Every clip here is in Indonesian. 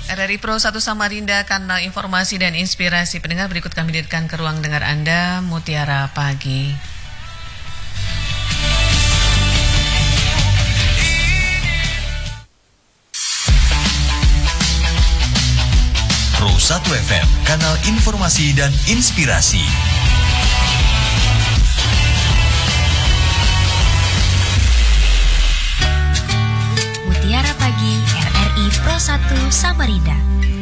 RRI Pro 1 Samarinda, kanal informasi dan inspirasi pendengar. Berikut kami hadirkan ke ruang dengar Anda, Mutiara Pagi. Pro 1 FM, kanal informasi dan inspirasi. Mutiara Pagi, RRI Pro 1 Samarinda.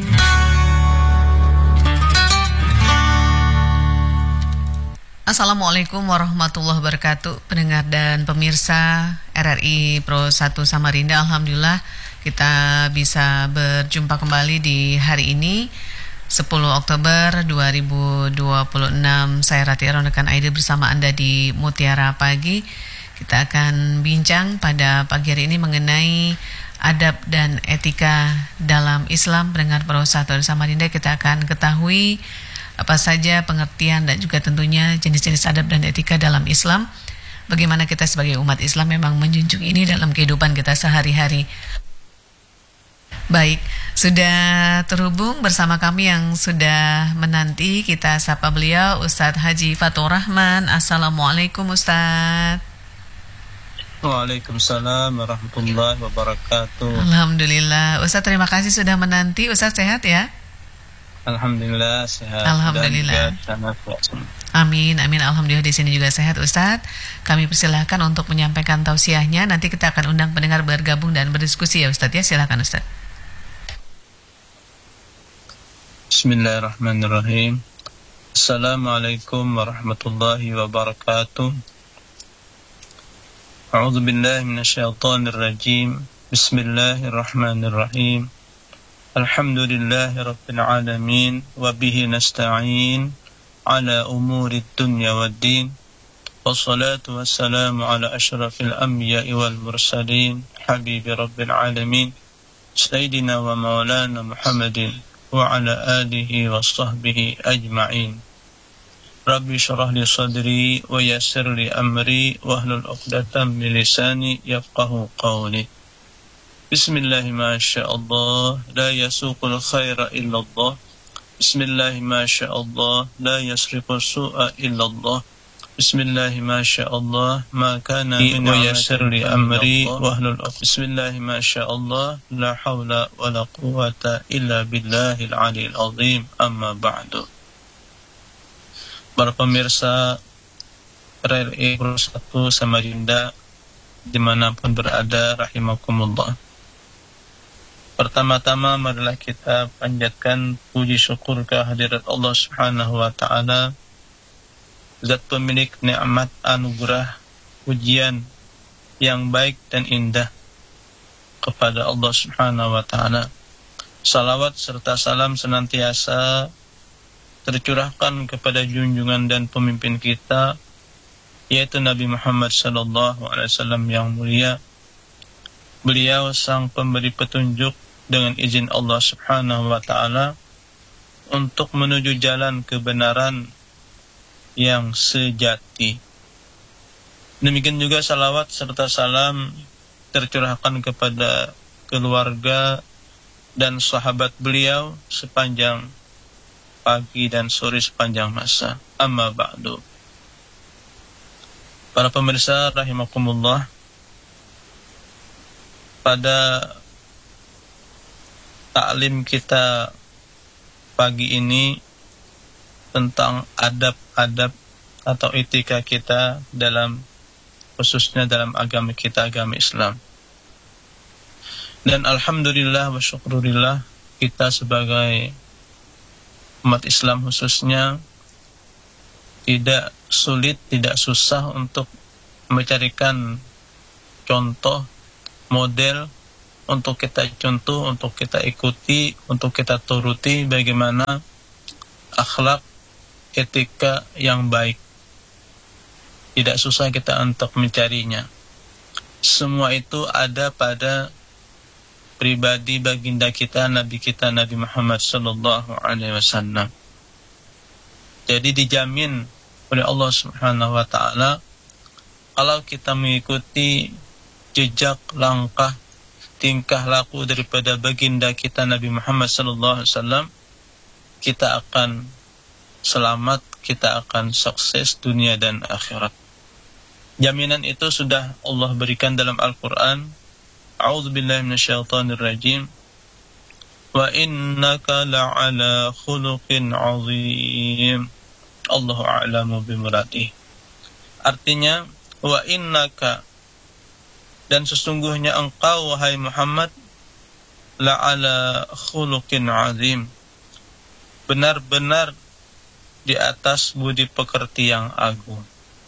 Assalamualaikum warahmatullahi wabarakatuh, pendengar dan pemirsa RRI Pro 1 Samarinda. Alhamdulillah kita bisa berjumpa kembali di hari ini 10 Oktober 2026. Saya Ratia Ronakan Aida bersama Anda di Mutiara Pagi. Kita akan bincang pada pagi hari ini mengenai adab dan etika dalam Islam. Pendengar Pro 1 Samarinda, kita akan ketahui apa saja pengertian dan juga tentunya jenis-jenis adab dan etika dalam Islam. Bagaimana kita sebagai umat Islam memang menjunjung ini dalam kehidupan kita sehari-hari. Baik, sudah terhubung bersama kami yang sudah menanti. Kita sapa beliau, Ustadz Haji Fatur Rahman. Assalamualaikum Ustadz. Waalaikumsalam warahmatullahi wabarakatuh. Alhamdulillah, Ustadz terima kasih sudah menanti. Ustadz sehat ya? Alhamdulillah sehat. Alhamdulillah. Amin, amin. Alhamdulillah di sini juga sehat Ustadz. Kami persilahkan untuk menyampaikan tausiahnya. Nanti kita akan undang pendengar bergabung dan berdiskusi ya Ustadz ya. Silakan Ustadz. Bismillahirrahmanirrahim. Assalamualaikum warahmatullahi wabarakatuh. A'udzu billahi minasyaitonir rajim. Bismillahirrahmanirrahim. Alhamdulillahi rabbil alamin wa bihi nasta'in ala umurid dunya waddin. Wassalatu wassalamu ala asyrafil anbiya'i wal mursalin habibi rabbil alamin sayyidina wa maulana Muhammadin wa ala alihi wa sahbihi ajma'in. Rabbi syrah li sadri wa yassir li amri wa hlul 'uqdatam min lisani yafqahu qawli. Bismillahi ma sya'allah la yasuqul khaira illallah. Bismillahi ma sya'allah la yasrifu su'a illallah. Bismillahi ma sya'allah ma kana min wa yassir li amri wa hlul 'uqdatam. Bismillahi ma sya'allah la haula wa la quwwata illa billahil 'aliyyil 'azim. Amma ba'du. Para pemirsa RRI Pro 1 Samarinda dimanapun berada, rahimakumullah. Pertama-tama marilah kita panjatkan puji syukur kehadirat Allah Subhanahu wa ta'ala, zat pemilik nikmat anugerah ujian yang baik dan indah, kepada Allah Subhanahu wa ta'ala. Salawat serta salam senantiasa tercurahkan kepada junjungan dan pemimpin kita, yaitu Nabi Muhammad sallallahu alaihi wasallam yang mulia. Beliau sang pemberi petunjuk dengan izin Allah Subhanahu wa ta'ala untuk menuju jalan kebenaran yang sejati. Demikian juga salawat serta salam tercurahkan kepada keluarga dan sahabat beliau sepanjang pagi dan sore sepanjang masa. Amma ba'du. Para pemirsa rahimakumullah, pada taklim kita pagi ini tentang adab-adab atau etika kita dalam, khususnya dalam agama kita, agama Islam. Dan alhamdulillah wa syukurillah, kita sebagai umat Islam khususnya tidak sulit, tidak susah untuk mencarikan contoh, model untuk kita contoh, untuk kita ikuti, untuk kita turuti bagaimana akhlak etika yang baik. Tidak susah kita untuk mencarinya. Semua itu ada pada pribadi baginda kita, Nabi Muhammad sallallahu alaihi wasallam. Jadi dijamin oleh Allah Subhanahu wa taala kalau kita mengikuti jejak langkah tingkah laku daripada baginda kita Nabi Muhammad SAW, kita akan selamat, kita akan sukses dunia dan akhirat. Jaminan itu sudah Allah berikan dalam Al-Quran. A'udzubillahi minasyaitonirrajim. Wa innaka la'ala khuluqin 'azim. Allahu a'lamu bimuradihi. Artinya, wa innaka, dan sesungguhnya engkau wahai Muhammad, la'ala khuluqin 'azim, benar-benar di atas budi pekerti yang agung.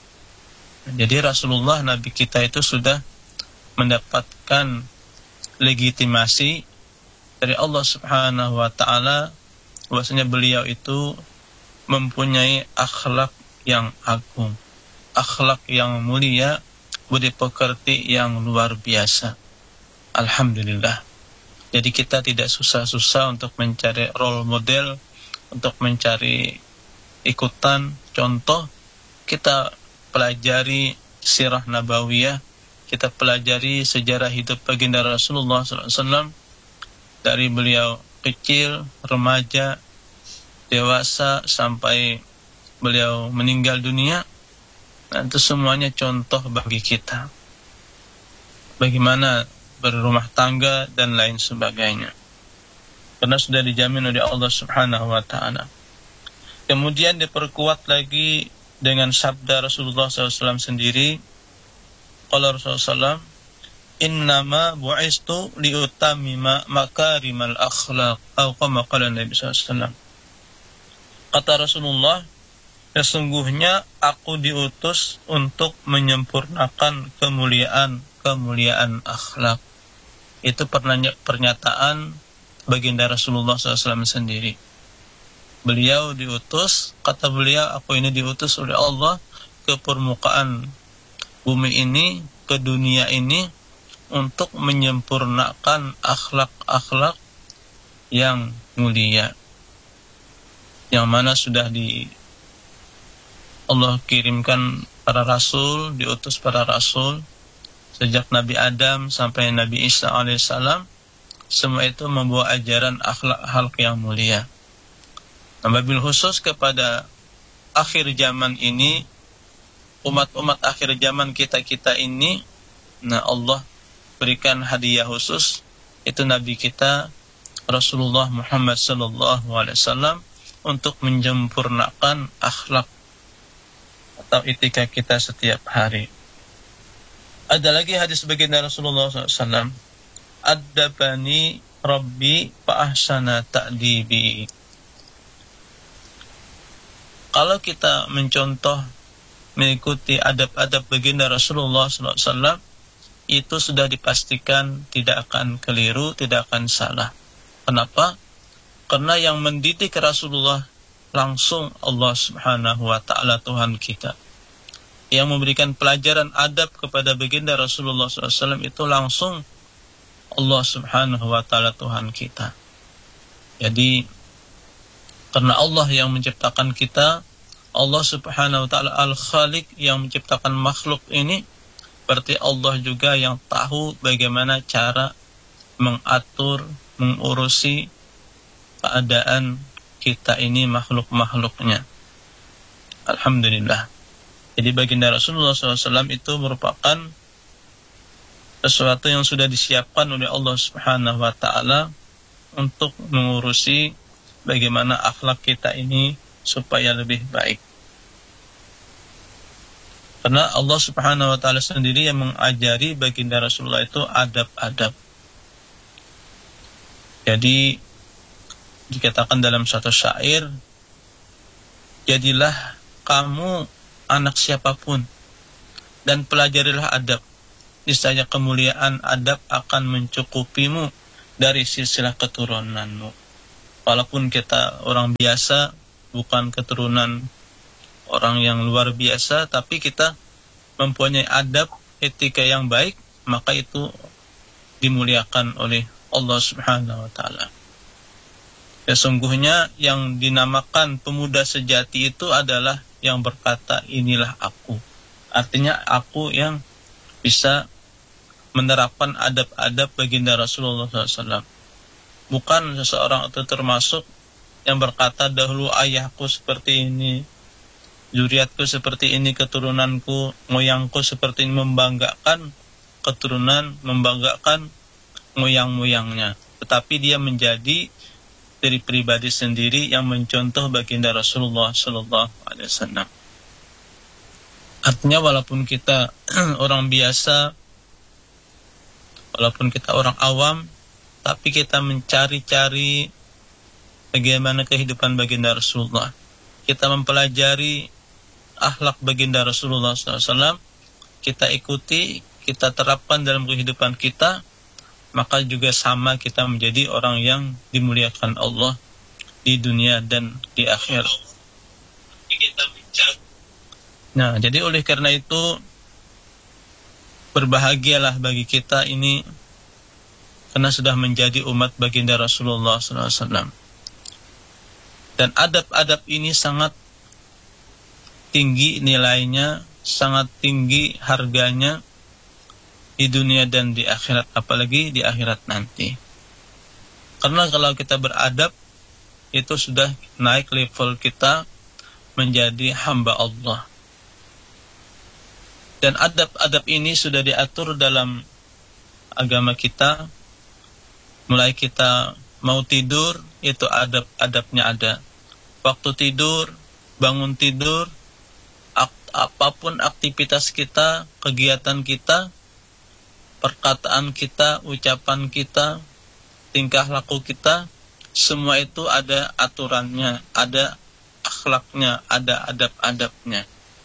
Jadi Rasulullah Nabi kita itu sudah mendapatkan legitimasi dari Allah Subhanahu wa taala bahwasanya beliau itu mempunyai akhlak yang agung, akhlak yang mulia, budi pekerti yang luar biasa. Alhamdulillah. Jadi kita tidak susah-susah untuk mencari role model, untuk mencari ikutan, contoh. Kita pelajari sirah nabawiyah, kita pelajari sejarah hidup baginda Rasulullah SAW dari beliau kecil, remaja, dewasa sampai beliau meninggal dunia. Nah, itu semuanya contoh bagi kita. Bagaimana berumah tangga dan lain sebagainya. Karena sudah dijamin oleh Allah Subhanahu wa taala. Kemudian diperkuat lagi dengan sabda Rasulullah SAW sendiri. Qala Rasulullah SAW, innama bu'istu liutamima makarimal akhlaq, atau kama qala Nabi SAW. Kata Rasulullah, sesungguhnya aku diutus untuk menyempurnakan kemuliaan akhlak. Itu pernyataan baginda Rasulullah SAW sendiri. Beliau diutus, kata beliau, aku ini diutus oleh Allah ke permukaan bumi ini, ke dunia ini, untuk menyempurnakan akhlak-akhlak yang mulia, yang mana sudah Allah kirimkan para rasul, diutus para rasul sejak Nabi Adam sampai Nabi Isa alaihissalam. Semua itu membawa ajaran akhlak yang mulia. Nah, wabil khusus kepada akhir zaman ini, umat-umat akhir zaman kita ini, nah Allah berikan hadiah khusus, itu Nabi kita Rasulullah Muhammad SAW, untuk menyempurnakan akhlak atau etika kita setiap hari. Ada lagi hadis baginda Rasulullah SAW, Addabani Rabbi fa-ahsana ta'dibi. Kalau kita mencontoh, mengikuti adab-adab baginda Rasulullah SAW, itu sudah dipastikan tidak akan keliru, tidak akan salah. Kenapa? Karena yang mendidik Rasulullah langsung Allah Subhanahu wa ta'ala, Tuhan kita. Yang memberikan pelajaran adab kepada baginda Rasulullah SAW itu langsung Allah Subhanahu wa ta'ala, Tuhan kita. Jadi karena Allah yang menciptakan kita, Allah Subhanahu wa ta'ala Al-Khaliq yang menciptakan makhluk ini, berarti Allah juga yang tahu bagaimana cara mengatur, mengurusi keadaan kita ini, makhluk-makhluknya. Alhamdulillah. Jadi baginda Rasulullah SAW itu merupakan sesuatu yang sudah disiapkan oleh Allah Subhanahu wa ta'ala untuk mengurusi bagaimana akhlak kita ini supaya lebih baik. Karena Allah Subhanahu wa ta'ala sendiri yang mengajari baginda Rasulullah itu adab-adab. Jadi dikatakan dalam satu syair, jadilah kamu anak siapapun dan pelajarilah adab, niscaya kemuliaan adab akan mencukupimu dari silsilah keturunanmu. Walaupun kita orang biasa, bukan keturunan orang yang luar biasa, tapi kita mempunyai adab, etika yang baik, maka itu dimuliakan oleh Allah Subhanahu wa ta'ala. Sesungguhnya yang dinamakan pemuda sejati itu adalah yang berkata, inilah aku. Artinya aku yang bisa menerapkan adab-adab baginda Rasulullah SAW. Bukan seseorang itu termasuk yang berkata dahulu ayahku seperti ini, zuriatku seperti ini, keturunanku, moyangku seperti ini, membanggakan keturunan, membanggakan moyang-moyangnya. Tetapi dia menjadi dari pribadi sendiri yang mencontoh baginda Rasulullah SAW. Artinya walaupun kita orang biasa, walaupun kita orang awam, tapi kita mencari-cari bagaimana kehidupan baginda Rasulullah. Kita mempelajari akhlak baginda Rasulullah SAW, kita ikuti, kita terapkan dalam kehidupan kita, maka juga sama kita menjadi orang yang dimuliakan Allah di dunia dan di akhirat. Nah, jadi oleh karena itu berbahagialah bagi kita ini karena sudah menjadi umat baginda Rasulullah SAW. Dan adab-adab ini sangat tinggi nilainya, sangat tinggi harganya di dunia dan di akhirat, apalagi di akhirat nanti. Karena kalau kita beradab, itu sudah naik level kita menjadi hamba Allah. Dan adab-adab ini sudah diatur dalam agama kita. Mulai kita mau tidur, itu adab-adabnya ada. Waktu tidur, bangun tidur, apapun aktivitas kita, kegiatan kita, perkataan kita, ucapan kita, tingkah laku kita, semua itu ada aturannya, ada akhlaknya, ada adab-adabnya.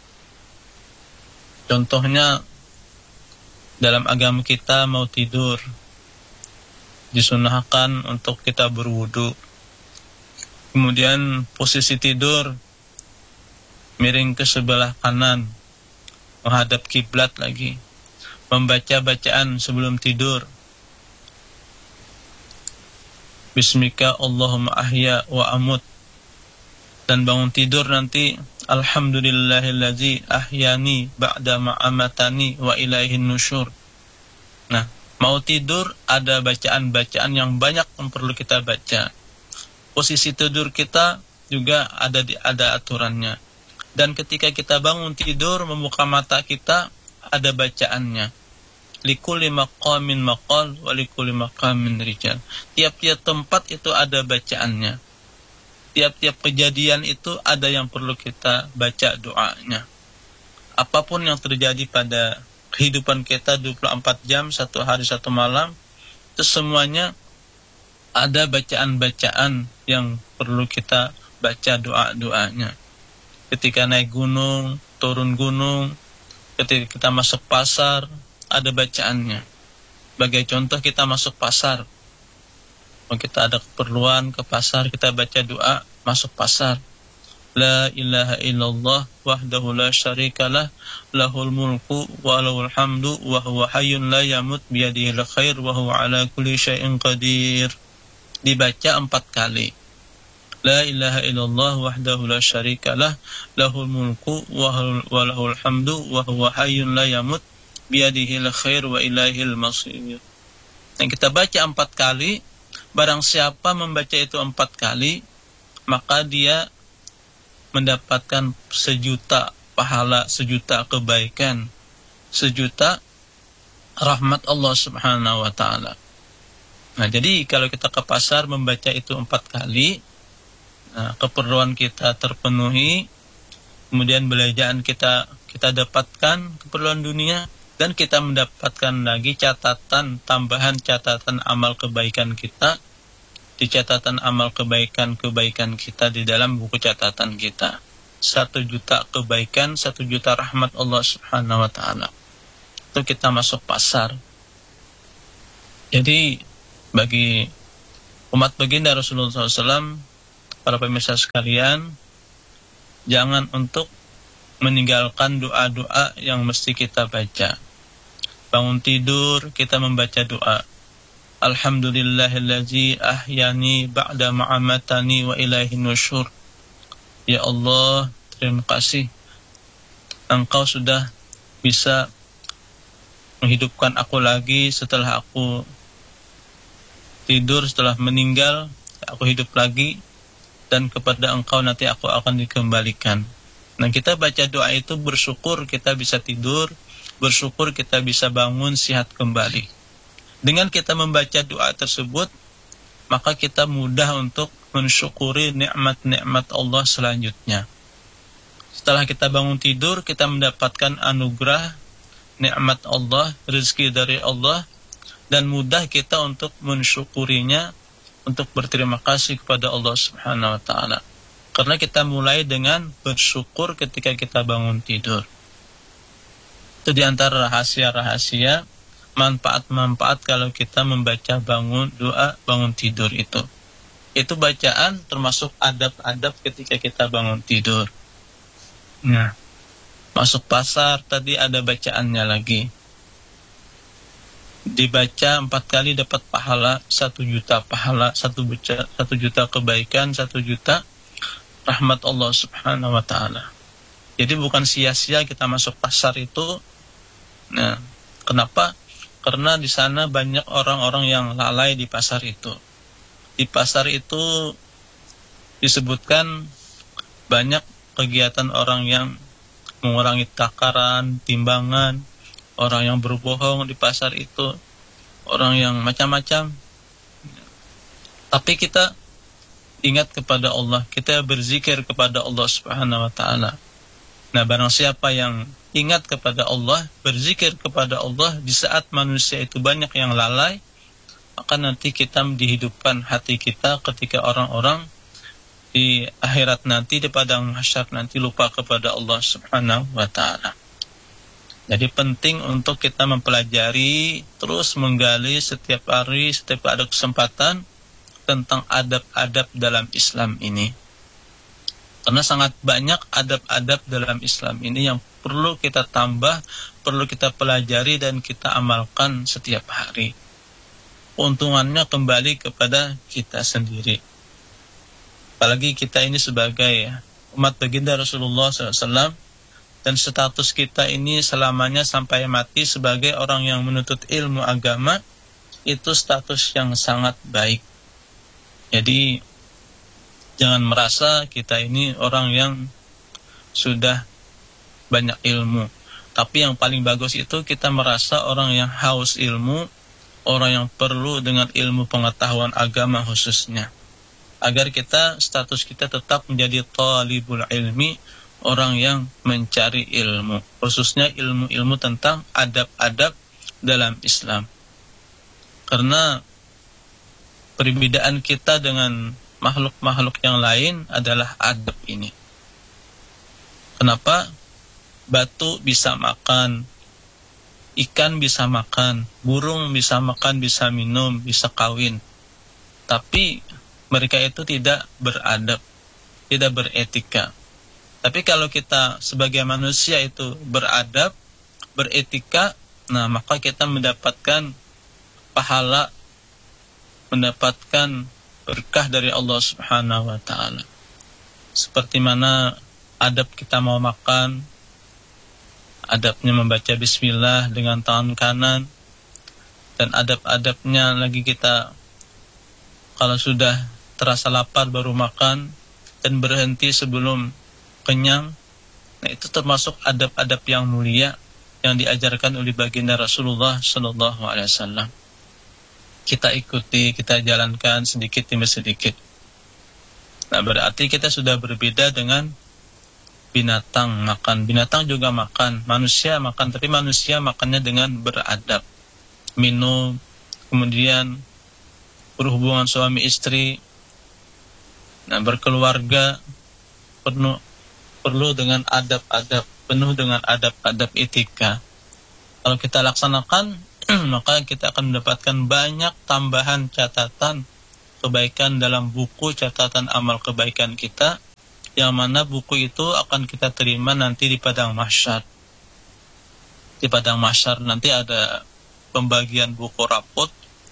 Contohnya, dalam agama kita mau tidur, disunahkan untuk kita berwudu. Kemudian posisi tidur, miring ke sebelah kanan, menghadap kiblat lagi. Membaca bacaan sebelum tidur. Bismika Allahumma ahya wa amut. Dan bangun tidur nanti alhamdulillahillazi ahyani ba'da ma'amatani wa ilaihin nusyur. Nah, mau tidur ada bacaan-bacaan yang banyak yang perlu kita baca. Posisi tidur kita juga ada aturannya. Dan ketika kita bangun tidur, membuka mata kita, ada bacaannya. Likulli maqamin maqal wa likulli maqamin rijal. Tiap-tiap tempat itu ada bacaannya. Tiap-tiap kejadian itu ada yang perlu kita baca doanya. Apapun yang terjadi pada kehidupan kita 24 jam, 1 hari 1 malam, itu semuanya ada bacaan-bacaan yang perlu kita baca doa-doanya. Ketika naik gunung, turun gunung, ketika kita masuk pasar, ada bacaannya. Sebagai contoh, kita masuk pasar. Kalau kita ada keperluan ke pasar, kita baca doa masuk pasar. La ilaha illallah wahdahu la syarikalah lahul mulku wa lahul hamdu wa huwa hayyun la yamut biyadihil khair wa huwa ala kulli syai'in qadir. Dibaca 4 kali. La ilaha illallah wahdahu la syarikalah lahul mulku wa lahul hamdu wa huwa hayyun la yamut biyadihil khair wa ilaihil masir. Yang kita baca 4 kali, barang siapa membaca itu 4 kali, maka dia mendapatkan 1.000.000 pahala, 1.000.000 kebaikan, 1.000.000 rahmat Allah Subhanahu wa taala. Nah, jadi kalau kita ke pasar membaca itu 4 kali, nah, keperluan kita terpenuhi, kemudian belanjaan kita dapatkan keperluan dunia, dan kita mendapatkan lagi catatan, tambahan catatan amal kebaikan kita, di catatan amal kebaikan kita di dalam buku catatan kita. 1.000.000 kebaikan, 1.000.000 rahmat Allah Subhanahu wa taala. Itu kita masuk pasar. Jadi bagi umat baginda Rasulullah SAW, para pemirsa sekalian, jangan untuk meninggalkan doa-doa yang mesti kita baca. Bangun tidur, kita membaca doa. Alhamdulillahillazi ahyani ba'da ma'amatani wa ilaihin nusyur. Ya Allah, terima kasih. Engkau sudah bisa menghidupkan aku lagi setelah aku tidur, setelah meninggal aku hidup lagi, dan kepada Engkau nanti aku akan dikembalikan. Nah, kita baca doa itu bersyukur kita bisa tidur, bersyukur kita bisa bangun sehat kembali. Dengan kita membaca doa tersebut, maka kita mudah untuk mensyukuri nikmat-nikmat Allah selanjutnya. Setelah kita bangun tidur, kita mendapatkan anugerah nikmat Allah, rezeki dari Allah, dan mudah kita untuk mensyukurinya, untuk berterima kasih kepada Allah Subhanahu wa ta'ala. Karena kita mulai dengan bersyukur ketika kita bangun tidur. Itu di antara rahasia-rahasia, manfaat-manfaat kalau kita membaca doa bangun tidur itu. Itu bacaan termasuk adab-adab ketika kita bangun tidur. Nah, masuk pasar tadi ada bacaannya lagi. Dibaca 4 kali dapat pahala 1 juta pahala, 1 juta kebaikan, 1 juta rahmat Allah Subhanahu wa ta'ala. Jadi bukan sia-sia kita masuk pasar itu. Nah, kenapa? Karena di sana banyak orang-orang yang lalai di pasar itu. Di pasar itu disebutkan banyak kegiatan orang yang mengurangi takaran, timbangan, orang yang berbohong di pasar itu, orang yang macam-macam. Tapi kita ingat kepada Allah, kita berzikir kepada Allah Subhanahu wa ta'ala. Nah, barang siapa yang ingat kepada Allah, berzikir kepada Allah di saat manusia itu banyak yang lalai, maka nanti kita dihidupkan hati kita ketika orang-orang di akhirat nanti, di padang mahsyar nanti lupa kepada Allah Subhanahu wa ta'ala. Jadi penting untuk kita mempelajari, terus menggali setiap hari, setiap ada kesempatan tentang adab-adab dalam Islam ini. Karena sangat banyak adab-adab dalam Islam ini yang perlu kita tambah, perlu kita pelajari dan kita amalkan setiap hari. Keuntungannya kembali kepada kita sendiri. Apalagi kita ini sebagai umat baginda Rasulullah SAW, dan status kita ini selamanya sampai mati sebagai orang yang menuntut ilmu agama, itu status yang sangat baik. Jadi jangan merasa kita ini orang yang sudah banyak ilmu. Tapi yang paling bagus itu kita merasa orang yang haus ilmu, orang yang perlu dengan ilmu pengetahuan agama khususnya. Agar status kita tetap menjadi talibul ilmi, orang yang mencari ilmu, khususnya ilmu-ilmu tentang adab-adab dalam Islam. Karena perbedaan kita dengan makhluk-makhluk yang lain adalah adab ini. Kenapa? Batu bisa makan, ikan bisa makan, burung bisa makan, bisa minum, bisa kawin. Tapi mereka itu tidak beradab, tidak beretika. Tapi kalau kita sebagai manusia itu beradab, beretika, nah maka kita mendapatkan pahala, mendapatkan berkah dari Allah Subhanahu wa ta'ala. Seperti mana adab kita mau makan, adabnya membaca bismillah dengan tangan kanan, dan adab-adabnya lagi kita kalau sudah terasa lapar baru makan dan berhenti sebelum kenyang. Nah, itu termasuk adab-adab yang mulia yang diajarkan oleh baginda Rasulullah sallallahu alaihi wasallam. Kita ikuti, kita jalankan sedikit demi sedikit. Nah, berarti kita sudah berbeda dengan binatang makan. Binatang juga makan, manusia makan, tapi manusia makannya dengan beradab. Minum, kemudian berhubungan suami istri, nah berkeluarga, perlu dengan adab-adab, penuh dengan adab-adab etika. Kalau kita laksanakan, maka kita akan mendapatkan banyak tambahan catatan kebaikan dalam buku catatan amal kebaikan kita, yang mana buku itu akan kita terima nanti di padang mahsyar. Di padang mahsyar nanti ada pembagian buku rapot,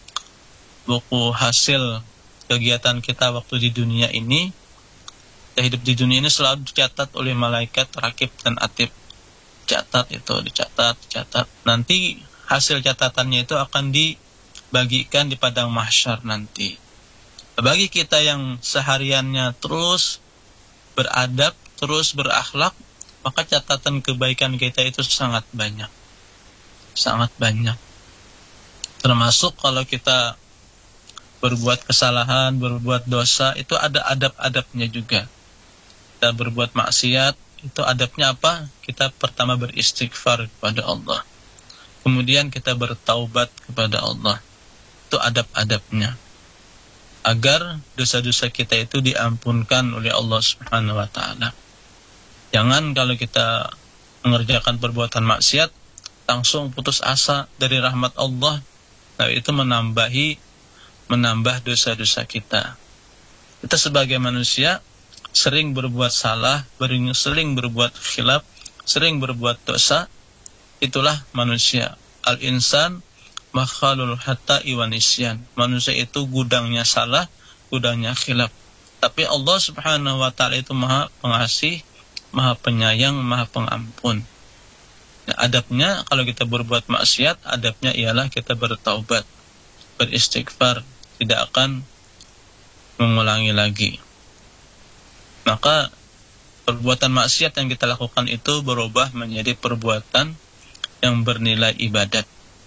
buku hasil kegiatan kita waktu di dunia ini. Kita hidup di dunia ini selalu dicatat oleh malaikat rakib dan atid. Dicatat. Nanti hasil catatannya itu akan dibagikan di padang mahsyar nanti. Bagi kita yang sehariannya terus beradab, terus berakhlak, maka catatan kebaikan kita itu sangat banyak. Sangat banyak. Termasuk kalau kita berbuat kesalahan, berbuat dosa, itu ada adab-adabnya juga. Kita berbuat maksiat, itu adabnya apa? Kita pertama beristighfar kepada Allah. Kemudian kita bertaubat kepada Allah. Itu adab-adabnya. Agar dosa-dosa kita itu diampunkan oleh Allah Subhanahu wa ta'ala. Jangan kalau kita mengerjakan perbuatan maksiat langsung putus asa dari rahmat Allah. Nah, itu menambah dosa-dosa kita. Kita sebagai manusia sering berbuat salah, sering berbuat khilaf, sering berbuat dosa. Itulah manusia. Al-insan makhalul hata'i wa nisyan. Manusia itu gudangnya salah, gudangnya khilaf. Tapi Allah Subhanahu wa ta'ala itu Maha Pengasih, Maha Penyayang, Maha Pengampun. Nah, adabnya kalau kita berbuat maksiat, adabnya ialah kita bertaubat, beristighfar, tidak akan mengulangi lagi. Maka perbuatan maksiat yang kita lakukan itu berubah menjadi perbuatan yang bernilai ibadat.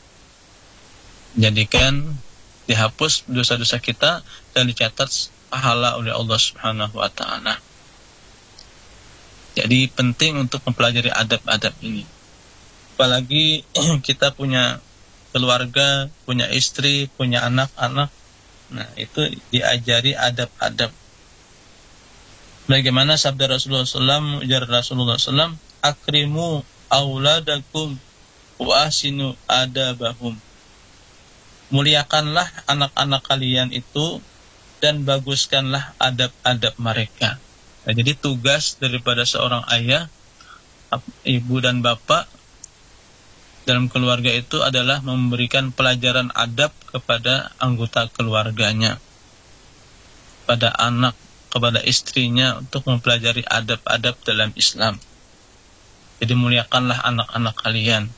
Jadikan dihapus dosa-dosa kita dan dicatat pahala oleh Allah Subhanahu wa ta'ala. Jadi penting untuk mempelajari adab-adab ini. Apalagi kita punya keluarga, punya istri, punya anak-anak. Nah, itu diajari adab-adab. Bagaimana sabda Rasulullah SAW, ujar Rasulullah SAW, akrimu auladakum wa ahsinu adabahum. Muliakanlah anak-anak kalian itu dan baguskanlah adab-adab mereka. Nah, jadi tugas daripada seorang ayah, ibu dan bapak dalam keluarga itu adalah memberikan pelajaran adab kepada anggota keluarganya, pada anak, kepada istrinya untuk mempelajari adab-adab dalam Islam. Jadi muliakanlah anak-anak kalian.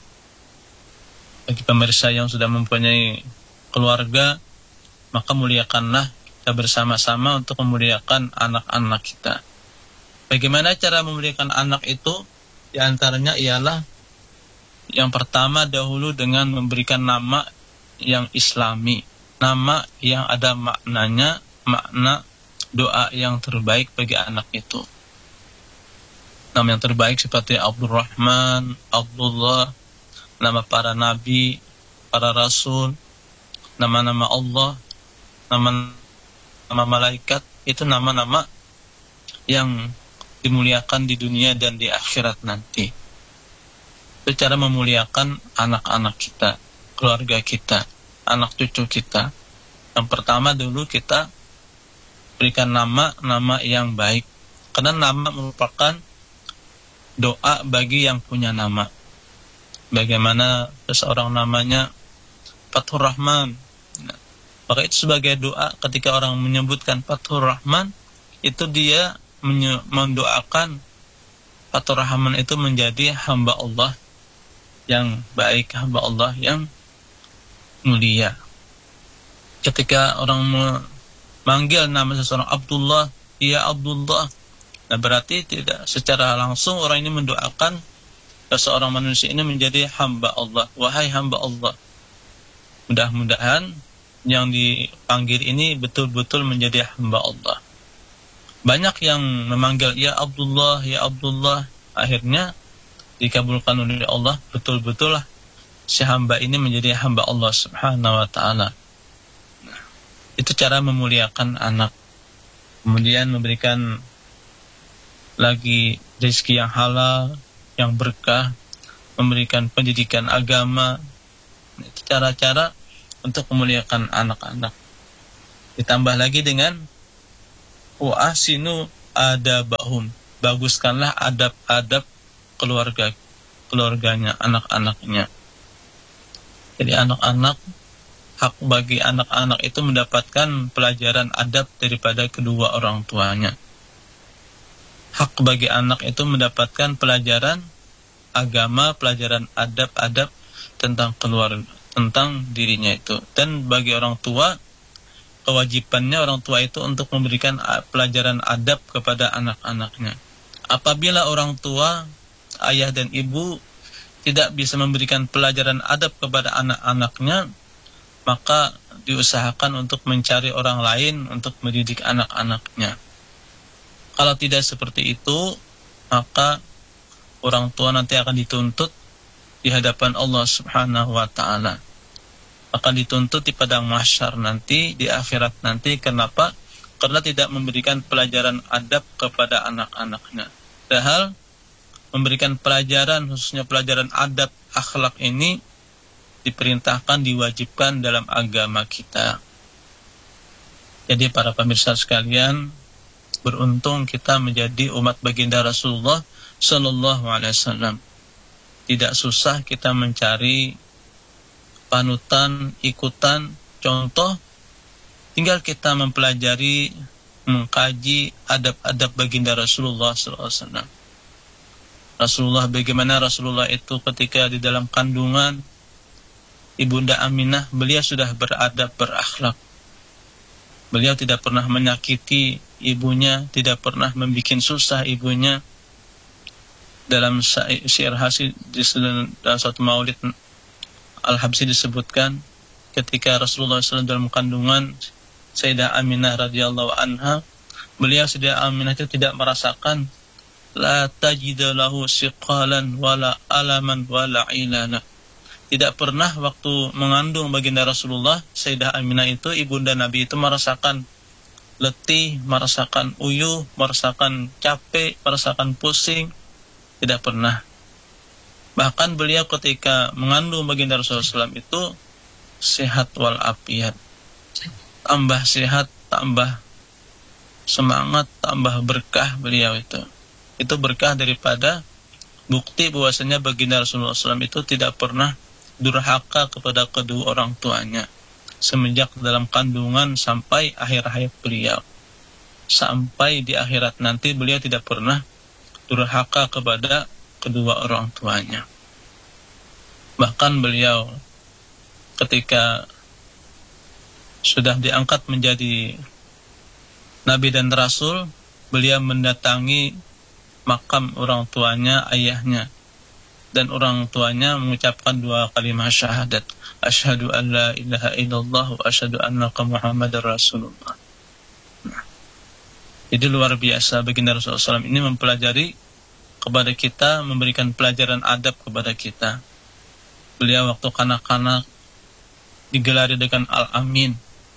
Bagi pemirsa yang sudah mempunyai keluarga, maka muliakanlah kita bersama-sama untuk memuliakan anak-anak kita. Bagaimana cara memuliakan anak itu? Di antaranya ialah yang pertama dahulu dengan memberikan nama yang islami, nama yang ada maknanya, makna doa yang terbaik bagi anak itu. Nama yang terbaik seperti Abdurrahman, Abdullah, nama para nabi, para rasul, nama-nama Allah, nama malaikat, itu nama-nama yang dimuliakan di dunia dan di akhirat nanti. Itu cara memuliakan anak-anak kita, keluarga kita, anak cucu kita. Yang pertama dulu kita berikan nama yang baik. Karena nama merupakan doa bagi yang punya nama. Bagaimana seseorang namanya Fathur Rahman. Nah, maka itu sebagai doa ketika orang menyebutkan Fathur Rahman, itu dia mendoakan Fathur Rahman itu menjadi hamba Allah yang baik, hamba Allah yang mulia. Ketika orang memanggil nama seseorang Abdullah, ya Abdullah, nah berarti tidak secara langsung orang ini mendoakan seorang manusia ini menjadi hamba Allah. Wahai hamba Allah, mudah-mudahan yang dipanggil ini betul-betul menjadi hamba Allah. Banyak yang memanggil ya Abdullah, ya Abdullah, akhirnya dikabulkan oleh Allah, betul-betul lah si hamba ini menjadi hamba Allah Subhanahu wa ta'ala. Nah, itu cara memuliakan anak. Kemudian memberikan lagi rezeki yang halal, yang berkah, memberikan pendidikan agama. Itu cara-cara untuk memuliakan anak-anak. Ditambah lagi dengan wa ahsinu adabahum, baguskanlah adab-adab keluarganya, anak-anaknya. Jadi anak-anak, hak bagi anak-anak itu mendapatkan pelajaran adab daripada kedua orang tuanya. Hak bagi anak itu mendapatkan pelajaran agama, pelajaran adab-adab tentang keluarga, tentang dirinya itu. Dan bagi orang tua, kewajibannya orang tua itu untuk memberikan pelajaran adab kepada anak-anaknya. Apabila orang tua, ayah dan ibu tidak bisa memberikan pelajaran adab kepada anak-anaknya, maka diusahakan untuk mencari orang lain untuk mendidik anak-anaknya. Kalau tidak seperti itu, maka orang tua nanti akan dituntut di hadapan Allah Subhanahu wa ta'ala. Akan dituntut di padang mahsyar nanti, di akhirat nanti. Kenapa? Karena tidak memberikan pelajaran adab kepada anak-anaknya. Padahal memberikan pelajaran, khususnya pelajaran adab, akhlak ini diperintahkan, diwajibkan dalam agama kita. Jadi para pemirsa sekalian, beruntung kita menjadi umat baginda Rasulullah Sallallahu Alaihi Wasallam. Tidak susah kita mencari panutan, ikutan, contoh. Tinggal kita mempelajari, mengkaji adab-adab baginda Rasulullah Sallallahu Alaihi Wasallam. Rasulullah, bagaimana Rasulullah itu ketika di dalam kandungan Ibunda Aminah, beliau sudah beradab, berakhlak. Beliau tidak pernah menyakiti ibunya, tidak pernah membuat susah ibunya. Dalam syair Hasid, dalam suatu maulid Al-Habsyi disebutkan, ketika Rasulullah SAW dalam kandungan Sayyidah Aminah radhiyallahu anha, beliau Sayyidah Aminah itu tidak merasakan la tajida lahu siqalan wala alaman wala ilana. Tidak pernah waktu mengandung baginda Rasulullah, Sayyidah Aminah itu, ibunda Nabi itu merasakan letih, merasakan uyuh, merasakan capek, merasakan pusing. Tidak pernah. Bahkan beliau ketika mengandung baginda Rasulullah SAW itu sehat walafiat. Tambah sehat, tambah semangat, tambah berkah beliau itu. Itu berkah daripada bukti bahwasanya baginda Rasulullah SAW itu tidak pernah durhaka kepada kedua orang tuanya semenjak dalam kandungan sampai akhir hayat beliau. Sampai di akhirat nanti beliau tidak pernah durhaka kepada kedua orang tuanya. Bahkan beliau ketika sudah diangkat menjadi Nabi dan Rasul, beliau mendatangi makam orang tuanya, ayahnya. Dan orang tuanya mengucapkan dua kalimat syahadat. Asyhadu an la ilaha illallah wa asyhadu annaka Muhammadar Rasulullah. Nah, jadi luar biasa baginda Rasulullah SAW ini mempelajari kepada kita, memberikan pelajaran adab kepada kita. Beliau waktu kanak-kanak digelari dengan Al-Amin.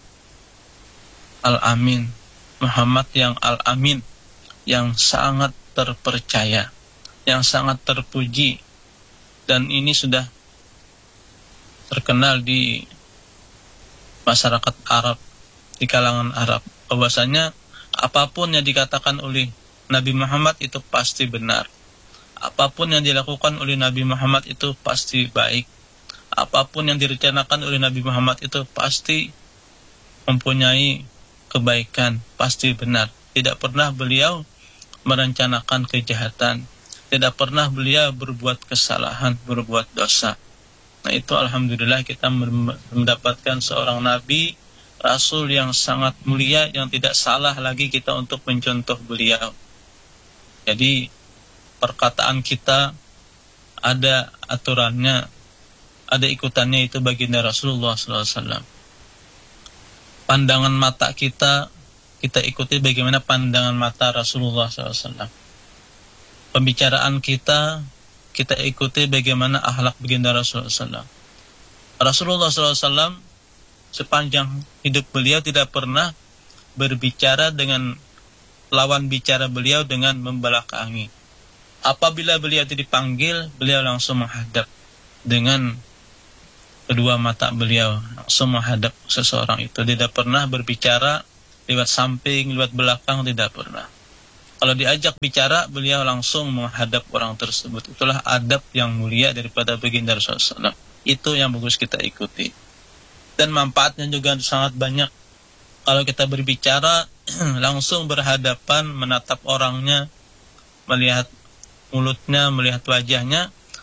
Al-Amin. Muhammad yang Al-Amin, yang sangat terpercaya, yang sangat terpuji. Dan ini sudah terkenal di masyarakat Arab, di kalangan Arab, bahwasanya apapun yang dikatakan oleh Nabi Muhammad itu pasti benar. Apapun yang dilakukan oleh Nabi Muhammad itu pasti baik. Apapun yang direncanakan oleh Nabi Muhammad itu pasti mempunyai kebaikan, pasti benar. Tidak pernah beliau merencanakan kejahatan. Tidak pernah beliau berbuat kesalahan, berbuat dosa. Nah itu alhamdulillah kita mendapatkan seorang Nabi, Rasul yang sangat mulia, yang tidak salah lagi kita untuk mencontoh beliau. Jadi perkataan kita ada aturannya, ada ikutannya, itu baginda Rasulullah SAW. Pandangan mata kita ikuti bagaimana pandangan mata Rasulullah SAW. Pembicaraan kita ikuti bagaimana akhlak baginda Rasulullah SAW. Rasulullah SAW sepanjang hidup beliau tidak pernah berbicara dengan lawan bicara beliau dengan membelakangi. Apabila beliau dipanggil, beliau langsung menghadap dengan kedua mata beliau, langsung menghadap seseorang itu. Tidak pernah berbicara lewat samping, lewat belakang, tidak pernah. Kalau diajak bicara, beliau langsung menghadap orang tersebut. Itulah adab yang mulia daripada baginda Rasulullah SAW. Itu yang bagus kita ikuti. Dan manfaatnya juga sangat banyak. Kalau kita berbicara, langsung berhadapan, menatap orangnya, melihat mulutnya, melihat wajahnya,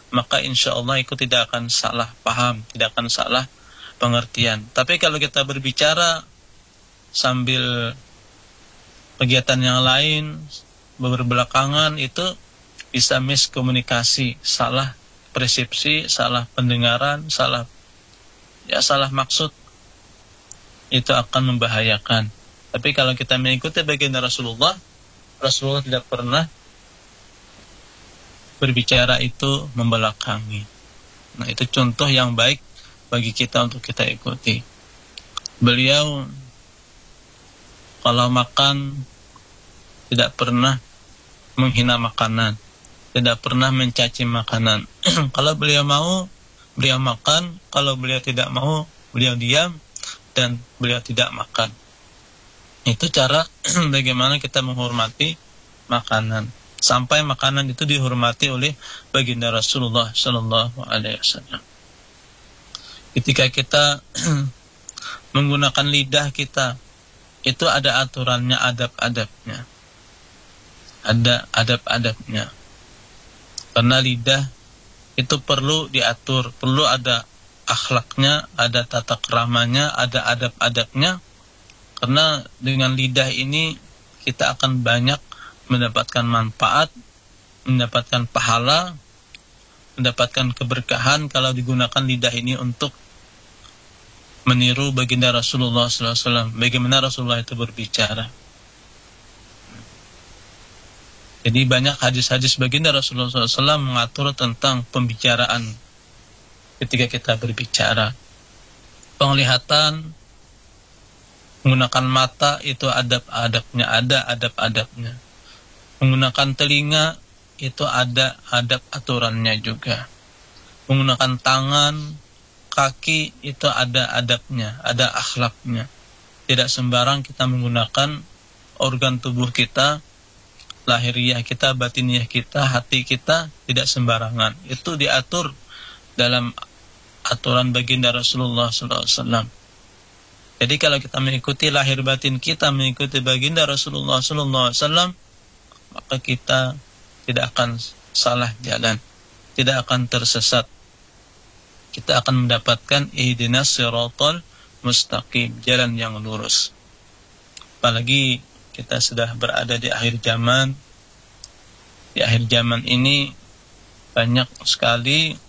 maka insya Allah itu tidak akan salah paham, tidak akan salah pengertian. Tapi kalau kita berbicara sambil kegiatan yang lain berbelakangan, itu bisa miskomunikasi, salah persepsi, salah pendengaran, salah maksud, itu akan membahayakan. Tapi kalau kita mengikuti baginda Rasulullah tidak pernah berbicara itu membelakangi. Nah, itu contoh yang baik bagi kita untuk kita ikuti. Beliau kalau makan tidak pernah menghina makanan, tidak pernah mencaci makanan. Kalau beliau mau, beliau makan. Kalau beliau tidak mau, beliau diam dan beliau tidak makan. Itu cara bagaimana kita menghormati makanan, sampai makanan itu dihormati oleh baginda Rasulullah Sallallahu Alaihi Wasallam. Ketika kita menggunakan lidah kita, itu ada aturannya, adab-adabnya. Ada adab-adabnya. Karena lidah itu perlu diatur, perlu ada akhlaknya, ada tata keramanya, ada adab-adabnya. Karena dengan lidah ini kita akan banyak mendapatkan manfaat, mendapatkan pahala, mendapatkan keberkahan kalau digunakan lidah ini untuk meniru baginda Rasulullah SAW, bagaimana Rasulullah itu berbicara. Jadi banyak hadis-hadis baginda Rasulullah SAW mengatur tentang pembicaraan ketika kita berbicara. Penglihatan, menggunakan mata itu adab-adabnya, ada adab-adabnya. Menggunakan telinga itu ada adab aturannya juga. Menggunakan tangan, kaki itu ada adabnya, ada akhlaknya. Tidak sembarang kita menggunakan organ tubuh kita, lahiriah kita, batiniah kita, hati kita, tidak sembarangan. Itu diatur dalam aturan baginda Rasulullah SAW. Jadi kalau kita mengikuti lahir batin kita, mengikuti baginda Rasulullah SAW, maka kita tidak akan salah jalan, tidak akan tersesat. Kita akan mendapatkan ihdinas siratal mustaqim, jalan yang lurus. Apalagi kita sudah berada di akhir zaman. Di akhir zaman ini banyak sekali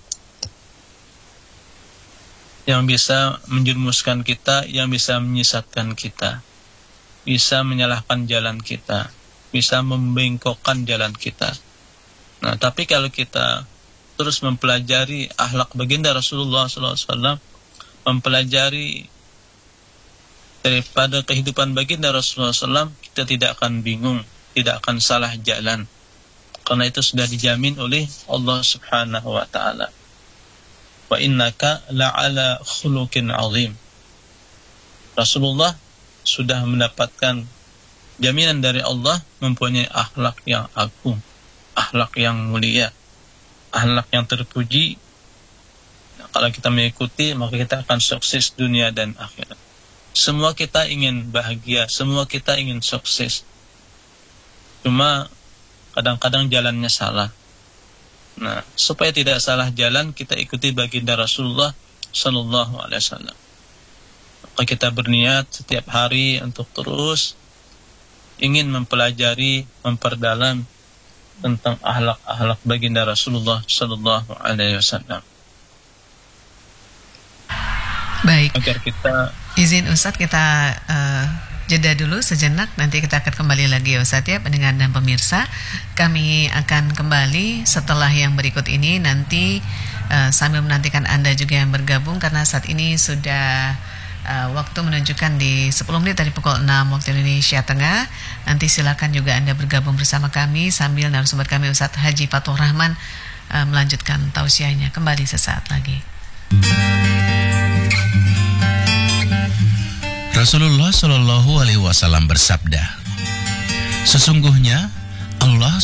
yang bisa menjerumuskan kita, yang bisa menyesatkan kita, bisa menyalahkan jalan kita, bisa membengkokkan jalan kita. Nah, tapi kalau kita terus mempelajari akhlak baginda Rasulullah SAW, mempelajari daripada kehidupan baginda Rasulullah SAW, kita tidak akan bingung, tidak akan salah jalan. Karena itu sudah dijamin oleh Allah Subhanahu wa Ta'ala. Wa innaka la'ala khuluqin azim. Rasulullah sudah mendapatkan jaminan dari Allah mempunyai akhlak yang agung, akhlak yang mulia, akhlak yang terpuji. Nah, kalau kita mengikuti, maka kita akan sukses dunia dan akhirat. Semua kita ingin bahagia, semua kita ingin sukses. Cuma kadang-kadang jalannya salah. Nah, supaya tidak salah jalan, kita ikuti baginda Rasulullah Sallallahu Alaihi Wasallam. Maka kita berniat setiap hari untuk terus ingin mempelajari, memperdalam tentang akhlak-akhlak baginda Rasulullah Sallallahu Alaihi Wasallam. Baik. Agar kita izin Ustadz kita jeda dulu sejenak, nanti kita akan kembali lagi ya Ustadz ya, pendengar dan pemirsa. Kami akan kembali setelah yang berikut ini, nanti sambil menantikan Anda juga yang bergabung, karena saat ini sudah waktu menunjukkan di 10 menit dari pukul 6 waktu Indonesia Tengah. Nanti silakan juga Anda bergabung bersama kami sambil narasumber kami Ustadz Haji Fathur Rahman melanjutkan tausiahnya. Kembali sesaat lagi. Rasulullah Shallallahu Alaihi Wasallam bersabda, sesungguhnya Allah